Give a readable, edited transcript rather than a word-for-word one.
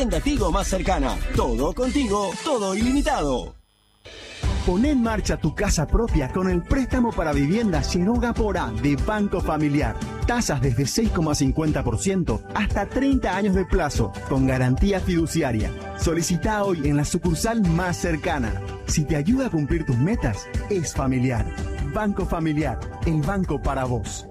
Tienda Tigo más cercana. Todo contigo, todo ilimitado. Pon en marcha tu casa propia con el préstamo para vivienda Quiroga por A de Banco Familiar. Tasas desde 6,50% hasta 30 años de plazo, con garantía fiduciaria. Solicita hoy en la sucursal más cercana. Si te ayuda a cumplir tus metas, es familiar. Banco Familiar, el banco para vos.